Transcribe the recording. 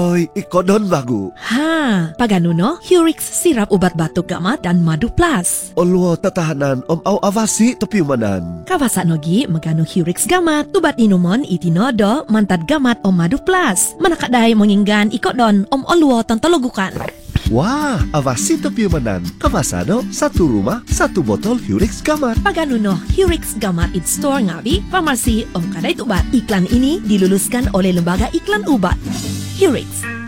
Oi, ikodon bagu. Pagano no? Hurix sirap ubat batuk gamat dan madu plus. Olo tatahanan au avasi topi manan. Kawasa nogi magano Hurix gamat. Ubat inumon itinodo mantad gamat madu plus. Manakadai menginggan ikodon oluo tantologukan. Wah, avasi topi manan. Kawasano, satu rumah, satu botol Hurix gamat. Pagano no? Hurix gamat in store ngabi, farmasi kadai ubat. Iklan ini diluluskan oleh Lembaga Iklan Ubat. Hurix.